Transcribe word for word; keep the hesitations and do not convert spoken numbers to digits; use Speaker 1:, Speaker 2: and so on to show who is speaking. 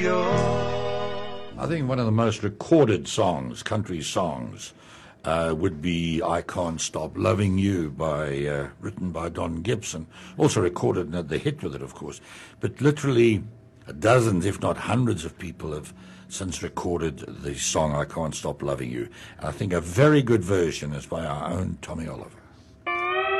Speaker 1: I think one of the most recorded songs, country songs, uh, would be I Can't Stop Loving You, by uh, written by Don Gibson. Also recorded and had the hit with it, of course. But literally dozens, if not hundreds of people have since recorded the song I Can't Stop Loving You. And I think a very good version is by our own Tommy Oliver.